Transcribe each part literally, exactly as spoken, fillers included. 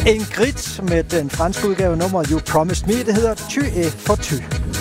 Ingrid med den franske udgave nummer You Promised Me. Det hedder Tu es for tu.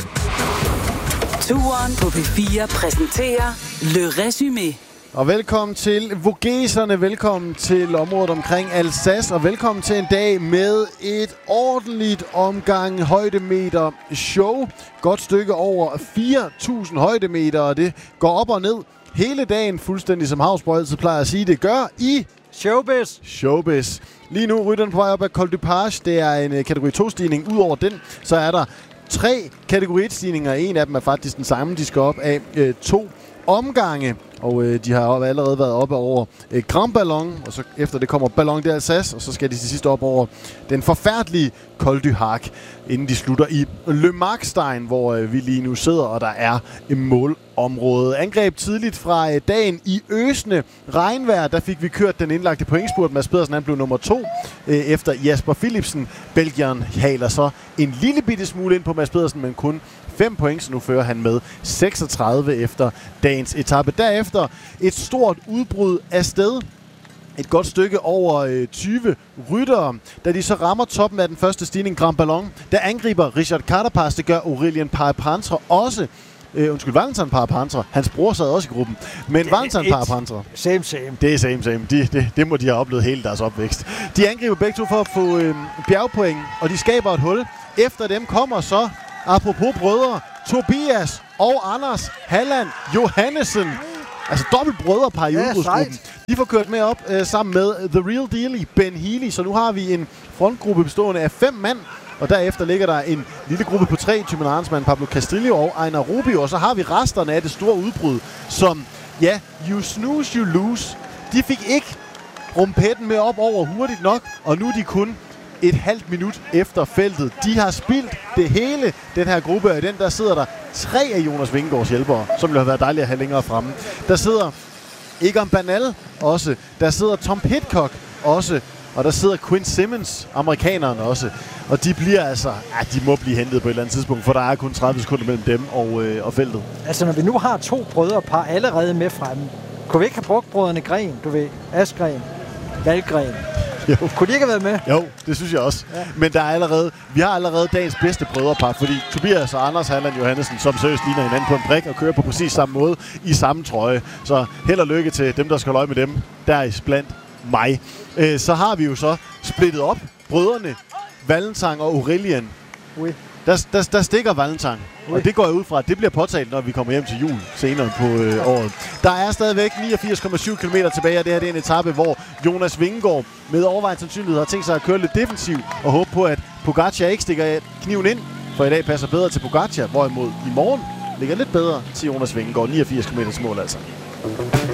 Turen på P fire præsenterer Le Résumé. Og velkommen til Vogeserne, velkommen til området omkring Alsace, og velkommen til en dag med et ordentligt omgang højdemeter show. Godt stykke over fire tusind højdemeter, og det går op og ned hele dagen, fuldstændig som Havsborg altid plejer at sige, det gør i Showbiz. Showbiz. Lige nu rytter den på vej op af Col du Page. Det er en kategori to-stigning. Udover den, så er der tre kategori et-stigninger. En af dem er faktisk den samme. De skal op af øh, to omgange. Og øh, de har allerede været oppe over øh, Grand Ballon, og så efter det kommer Ballon d'Alsace, og så skal de til sidst op over den forfærdelige Col du Hac, inden de slutter i Le Markstein, hvor øh, vi lige nu sidder, og der er et målområde. Angreb tidligt fra øh, dagen i øsende regnvejr, der fik vi kørt den indlagte pointspurt. Mads Pedersen han blev nummer to øh, efter Jasper Philipsen. Belgieren haler så en lille bitte smule ind på Mads Pedersen, men kun fem point, så nu fører han med seksogtredive efter dagens etape. Derefter et stort udbrud af sted. Et godt stykke over øh, tyve ryttere. Da de så rammer toppen af den første stigning, Grand Ballon, der angriber Richard Carapaz. Det gør Aurélien Parapantre også. Øh, undskyld, Valentin Parapantre. Hans bror sad også i gruppen. Men Valentin Parapantre. Same, same. Det er same, same. De, det, det må de have oplevet hele deres opvækst. De angriber begge to for at få øh, bjergpoint, og de skaber et hul. Efter dem kommer så, apropos brødre, Tobias og Anders Halland Johannesen. Altså dobbelt brødrepar i udbrudsgruppen. De får kørt med op øh, sammen med The Real Deal, Ben Healy. Så nu har vi en frontgruppe bestående af fem mand. Og derefter ligger der en lille gruppe på tre. Thymen Arnsmann, Pablo Castillo og Einar Rubio. Og så har vi resterne af det store udbrud, som, ja, you snooze, you lose. De fik ikke rumpetten med op over hurtigt nok, og nu er de kun et halvt minut efter feltet. De har spildt det hele, den her gruppe. Og den der sidder der tre af Jonas Vingegaards hjælpere, som ville have været dejligt at have længere fremme. Der sidder Egan Bernal også. Der sidder Tom Pidcock også. Og der sidder Quinn Simmons, amerikaneren også. Og de bliver altså, ja, de må blive hentet på et eller andet tidspunkt, for der er kun tredive sekunder mellem dem og, øh, og feltet. Altså når vi nu har to brødrepar allerede med fremme, kunne vi ikke have brugt brødrene Gren, du ved, Askren, Valgren? Jo. Kunne de ikke have været med? Jo, det synes jeg også. Ja. Men der er allerede, vi har allerede dagens bedste brødrepar, fordi Tobias og Anders Halland Johannesen, som seriøst ligner hinanden på en brik og kører på præcis samme måde i samme trøje. Så held og lykke til dem, der skal holde øje med dem. Der er blandt mig. Øh, så har vi jo så splittet op brødrene Valentin og Aurélien. Oui. Der, der, der stikker Valentin, oui. Og det går jeg ud fra, at det bliver påtalt, når vi kommer hjem til jul senere på øh, året. Der er stadigvæk niogfirs komma syv kilometer tilbage, og det her det er en etape, hvor Jonas Vingegaard med overvejende sandsynlighed har tænkt sig at køre lidt defensiv og håbe på, at Pogacar ikke stikker kniven ind, for i dag passer bedre til Pogacar, hvorimod i morgen ligger lidt bedre til Jonas Vingegaard. niogfirs kilometer mål altså.